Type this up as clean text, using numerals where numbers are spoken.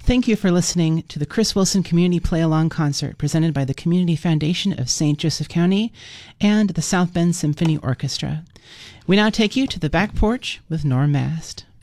Thank you for listening to the Chris Wilson Community Play-Along Concert presented by the Community Foundation of St. Joseph County and the South Bend Symphony Orchestra. We now take you to the back porch with Norm Mast.